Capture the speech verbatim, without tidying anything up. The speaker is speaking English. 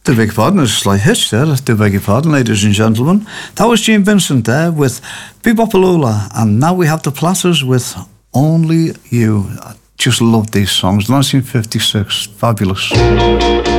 The big pardon, a slight hitch there. Do beg your pardon, ladies and gentlemen. That was Gene Vincent there with Bebopaloola, and now we have the Platters with Only You. I just love these songs. nineteen fifty-six, fabulous.